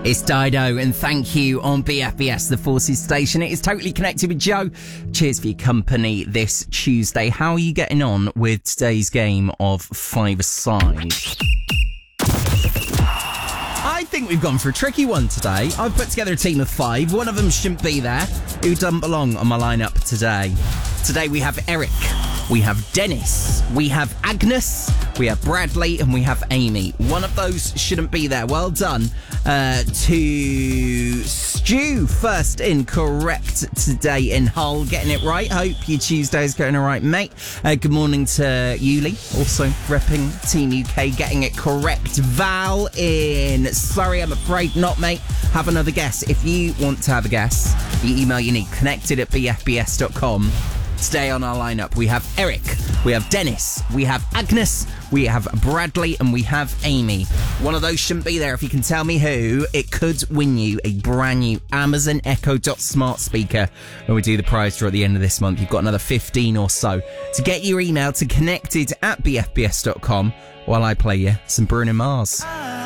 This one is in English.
It's Dido, and thank you on BFBS, the Forces station. It is totally connected with Joe. Cheers for your company this Tuesday. How are you getting on with today's game of five-a-side? I think we've gone for a tricky one today. I've put together a team of five. One of them shouldn't be there. Who doesn't belong on my lineup today? Today we have Eric, we have Dennis, we have Agnes, we have Bradley, and we have Amy. One of those shouldn't be there. Well done to Stu, first in correct today in Hull, getting it right. Hope your Tuesday's going all right, mate. Good morning to Yuli, also repping Team UK, getting it correct. Val in Surrey, I'm afraid not, mate. Have another guess. If you want to have a guess, the email you need, connected@bfbs.com. Today on our lineup, we have Eric, we have Dennis, we have Agnes, we have Bradley, and we have Amy. One of those shouldn't be there. If you can tell me who, it could win you a brand new Amazon Echo Dot smart speaker when we do the prize draw at the end of this month. You've got another 15 or so to get your email to connected@bfbs.com while I play you some Bruno Mars.